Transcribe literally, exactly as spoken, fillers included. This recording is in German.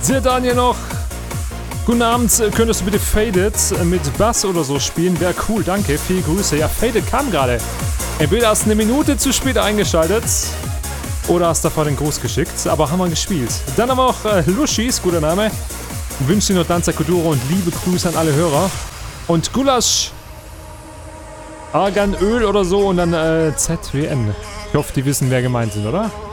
Sehr Daniel noch. Guten Abend, könntest du bitte Faded mit Bass oder so spielen? Wäre cool, danke, viele Grüße. Ja, Faded kam gerade. Entweder hast du eine Minute zu spät eingeschaltet oder hast davor den Gruß geschickt, aber haben wir gespielt. Dann haben wir auch äh, Lushis, guter Name. Wünsche dir noch Danza Kuduro und liebe Grüße an alle Hörer. Und Gulasch, Arganöl oder so und dann äh, Z W N. Ich hoffe, die wissen, wer gemeint sind, oder?